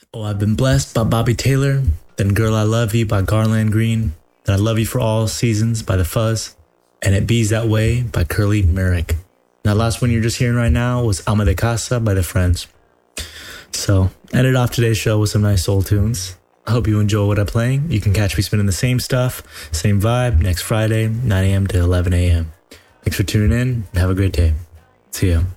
Oh, I've been blessed by Bobby Taylor, then Girl I Love You by Garland Green, then I Love You for All Seasons by The Fuzz, and It Bees That Way by Curly Merrick. That last one you're just hearing right now was Alma de Casa by The Friends. So, ended off today's show with some nice soul tunes. I hope you enjoy what I'm playing. You can catch me spinning the same stuff, same vibe, next Friday, 9 a.m. to 11 a.m. Thanks for tuning in, and have a great day. See ya.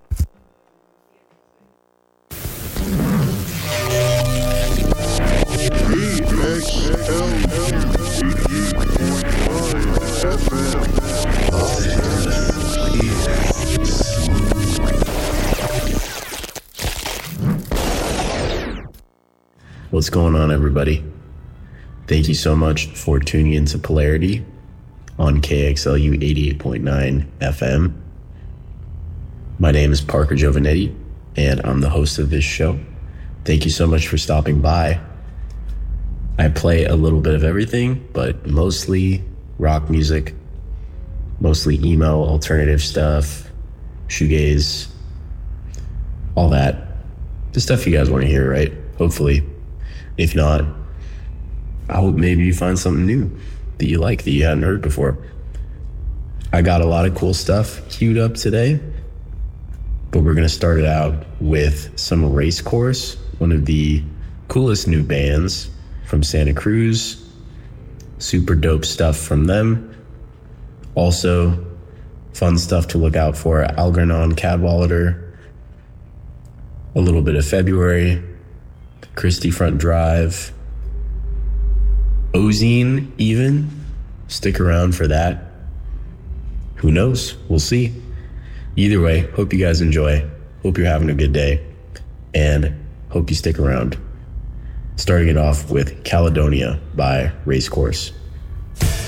What's going on, everybody? Thank you so much for tuning into Polarity on KXLU 88.9 FM. My name is Parker Giovanetti, and I'm the host of this show. Thank you so much for stopping by. I play a little bit of everything, but mostly rock music, mostly emo, alternative stuff, shoegaze, all that. The stuff you guys want to hear, right? Hopefully. If not, I hope maybe you find something new that you like, that you hadn't heard before. I got a lot of cool stuff queued up today, but we're going to start it out with some Race Course, one of the coolest new bands from Santa Cruz. Super dope stuff from them. Also, fun stuff to look out for: Algernon Cadwallader, a little bit of February, Christie Front Drive, Ozine even. Stick around for that. Who knows? We'll see. Either way, hope you guys enjoy. Hope you're having a good day. And hope you stick around. Starting it off with Caledonia by Race Course.